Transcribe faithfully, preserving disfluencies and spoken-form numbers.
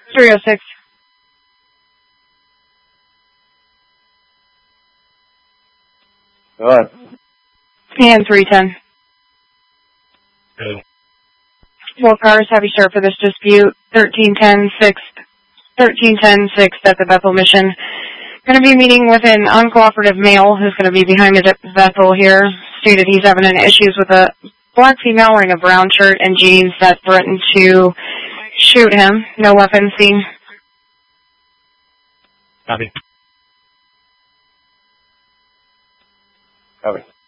three oh six. Go ahead. And three ten. Good. Four cars, happy start for this dispute. thirteen ten six. thirteen ten six at the Bethel Mission. Going to be meeting with an uncooperative male who's going to be behind the Bethel here. Stated he's having an issues with a black female wearing a brown shirt and jeans that threatened to shoot him. No weapon seen. Copy. Copy.